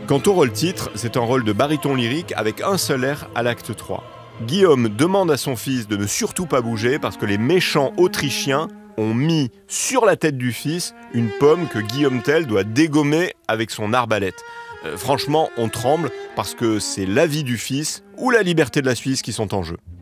Quant au rôle-titre, c'est un rôle de baryton lyrique avec un seul air à l'acte 3. Guillaume demande à son fils de ne surtout pas bouger parce que les méchants Autrichiens ont mis sur la tête du fils une pomme que Guillaume Tell doit dégommer avec son arbalète. Franchement, on tremble parce que c'est la vie du fils ou la liberté de la Suisse qui sont en jeu.